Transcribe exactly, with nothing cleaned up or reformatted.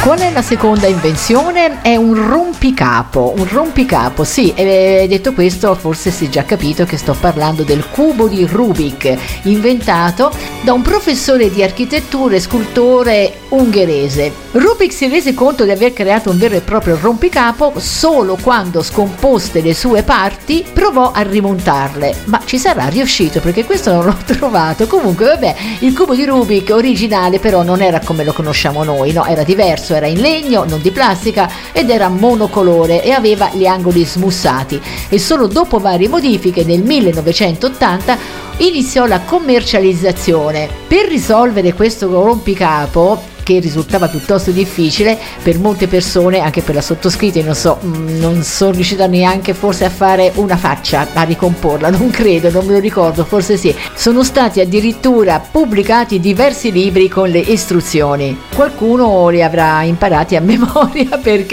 Qual è la seconda invenzione? È un rompicapo, un rompicapo, sì, e detto questo forse si è già capito che sto parlando del cubo di Rubik, inventato da un professore di architettura e scultore ungherese. Rubik si rese conto di aver creato un vero e proprio rompicapo solo quando, scomposte le sue parti, provò a rimontarle, ma ci sarà riuscito perché questo non l'ho trovato. Comunque vabbè, il cubo di Rubik originale però non era come lo conosciamo noi, no, era diverso, era in legno, non di plastica, ed era monocolore e aveva gli angoli smussati, e solo dopo varie modifiche nel millenovecentottanta iniziò la commercializzazione. Per risolvere questo rompicapo, che risultava piuttosto difficile per molte persone, anche per la sottoscritta, non so, non sono riuscita neanche forse a fare una faccia, a ricomporla, non credo, non me lo ricordo, forse sì. Sono stati addirittura pubblicati diversi libri con le istruzioni. Qualcuno li avrà imparati a memoria perché